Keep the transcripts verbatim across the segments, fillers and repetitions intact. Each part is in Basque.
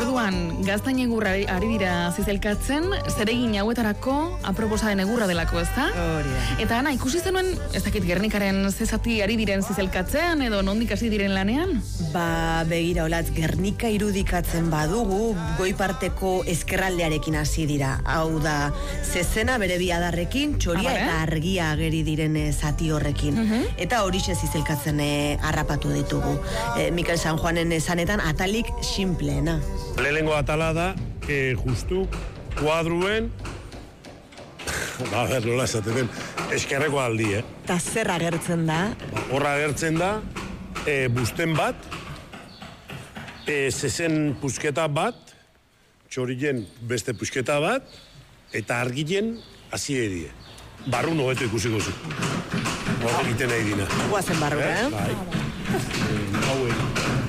Orduan, gaztain egurra ari dira zizelkatzen, zeregin hauetarako aproposa den egurra delako, ezta? Hori da. Eta Ana, ikusi zenuen, ez dakit Gernikaren zezati ari diren zizelkatzean edo nondik hasi diren lanean? Ba, begira, olatz, Gernika irudikatzen badugu, goi parteko ezkerraldearekin hasi dira. Hau da, zezena bere biadarrekin, txoria Ah, eta argia ageri diren eh, zati horrekin. Mhm. Eta horixe zizelkatzen eh, harrapatu ditugu. Eh, Mikel San Juanen esanetan atalik simpleena. Lehenengo atala da, que justu kuadruen, ba, ber, nola esaten den, eskerreko aldi, eh? Eta zer agertzen da? Ba, horra agertzen da, e, busten bat, e, zezen pusketa bat, txorien beste pusketa bat, eta argilen hasierie. Barrun hobeto ikusiko zu. Hor egiten nahi dina. Guazen barrura, eh? Bai. Eh, Hauen.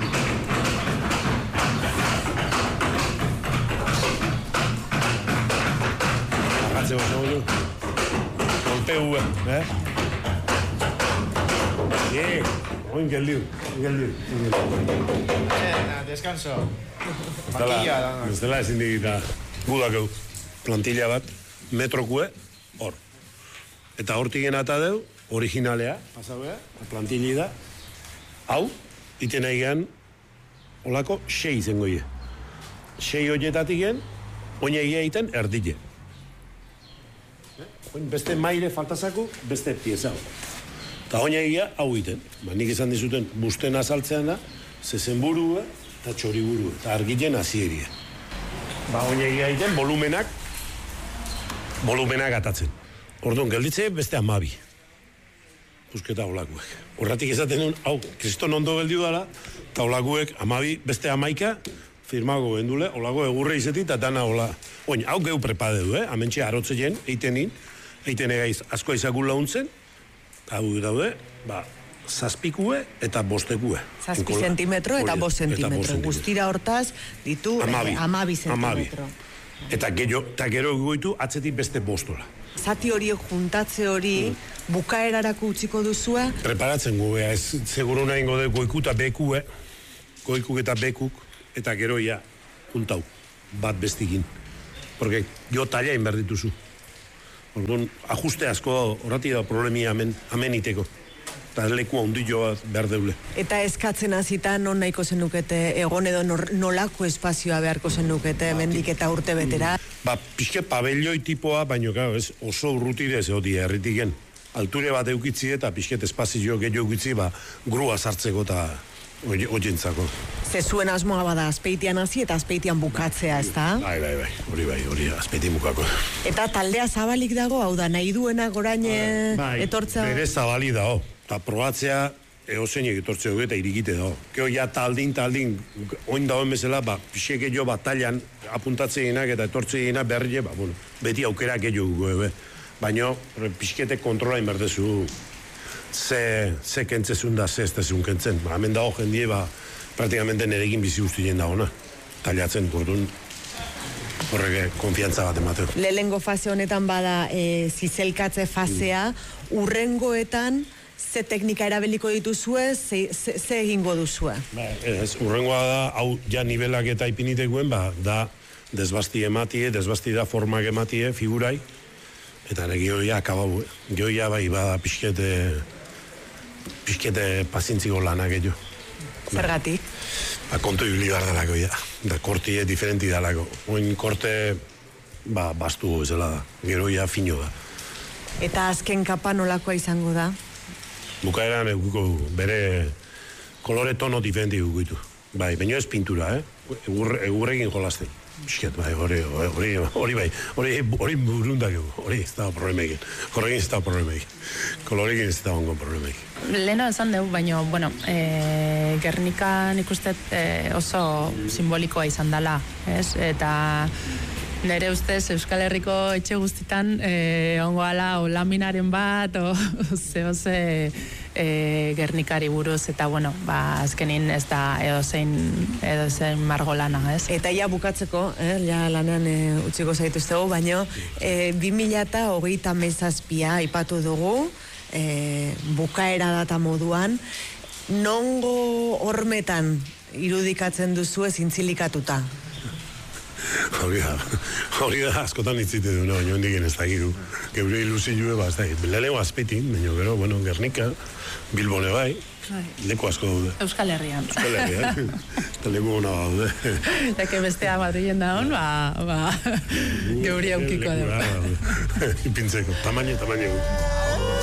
Agatze bat segundu. Golpeu, eh? Eh, oin geldiu, geldiu. Eh, descanso. Makilla da. Ez dela ezin digita gudakeu. Plantilla bat, metrokue, hor. Eta hortigen ata deu, originalea, pasabea, plantili da, hau, iten nahi olako, sei izango ie. Sei horietatik gen, oin egia egiten erdile. Oin beste maile faltazaku, beste pieza hau. Eta oin egia hau egiten. Ba, nik izan dizuten, busten azaltzean da, zezen burua eta txori burua, eta argilen azieria. Ba, oin egia egiten, volumenak, volumenak atatzen. Orduan, gelditze beste amabi. Pusketa olakuek. Horratik esaten duen, hau, kriston ondo geldiu dala, eta olakuek amabi beste amaika, firmago gendule, olago egurre izetit, eta dana ola. Oin, hau gehu prepadeu, eh? Amentxe arotzeien, eitenin, eiten egaiz asko izakun launtzen, hau daude, ba, zazpikue eta bostekue. Zazpi zentimetro eta bost zentimetro. Guztira hortaz, ditu amabi, eh, amabi zentimetro. Eta gero, eta gero egoitu atzetik beste bostola. Zati horiek juntatze hori bukaerarako utziko duzua? Preparatzen gu, ez seguro nahi ingo de goiku eta beku, eh? Goikuk eta bekuk, eta gero ja, juntau, bat bestikin. Porque jo talla inber dituzu. Orduan, ajuste asko horrati da problemia amen, ameniteko. Eta leku ondillo bat behar deule. Eta eskatzen hasita non nahiko zenukete, egon edo nor, nolako espazioa beharko zenukete, ba, mendik eta urte betera? Ba, pixke pabelloi tipoa, baino, claro, ez oso urrutire ez hori erritiken. Alture bat eukitzi eta pixket espazio gehiago eukitzi, ba, grua sartzeko eta oientzako. Ze zuen asmoa bada azpeitian hasi eta azpeitian bukatzea, ez da? Bai, bai, bai, hori bai, hori azpeitian bukako. Eta taldea zabalik dago, hau da, nahi duena goraine bai, etortzea? Bere zabali dago, eta probatzea eozeinek etortzea dugu eta irikite dago. Keo ja taldin, taldin, oin dagoen bezala, ba, pixek gehiago batallan apuntatzeienak eta etortzeinak berri, ba, bueno, beti aukera gehiago dugu, baina pixkete kontrola inberdezu ze, ze kentzezun da, ze ez dezun kentzen. Ba, hemen dago jendie, ba, praktikamente nerekin bizi guztien dagoena. Taliatzen, bordun, horreke konfiantza bat emateo. Lehengo fase honetan bada e, zizelkatze fasea, urrengoetan ze teknika erabeliko dituzue, ze, ze, ze egingo duzue? Ba, ez, urrengoa da, hau ja nivelak eta ipinitekuen, ba, da desbasti ematie, desbasti da formak ematie, figurai, eta negi joia akabau, joia bai, bada pixkete, pixkete pazintziko lanak edo. Zergatik? Ba, konto ibili behar dalako, ja. Da, kortie diferenti dalako. Oin korte, ba, bastu bezala da. Gero ja fino da. Eta azken kapa nolakoa izango da? Bukaeran eguko bere kolore tono diferenti egukitu. Bai, baina ez pintura, eh? Egur, egurrekin jolasten. Bisket, bai, hori, hori, hori, bai, hori, hori burundak egu, hori ez da problemekin. Horrekin ez da problemekin. Kolorekin ez da ongon problemekin. Leheno esan dugu, baina, bueno, e, Gernika nik uste e, oso simbolikoa izan dela, ez? Eta nire ustez Euskal Herriko etxe guztitan e, ongoala o laminaren bat, o zehose e, Gernikari buruz, eta bueno, ba, azkenin ez da edozein, edozein margolana, ez? Eta ja bukatzeko, eh, ja lanean e, utziko zaituztegu, baina e, bi mila hogeita hamazazpia aipatu dugu, e, bukaera data moduan, nongo hormetan irudikatzen duzu zintzilikatuta? Hori da, hori da, askotan itzite du, no, baina hondik ez da giru. Geure ilusioa, ba, ez da, lelego azpetin, baina gero, bueno, Gernika, Bilbone bai, leku asko daude. Euskal Herrian. Euskal Herrian, eta leku hona daude. Eke bestea Madrilen da hon, ba, ba, geuri aukiko dugu. Ipintzeko, tamaino, tamaino.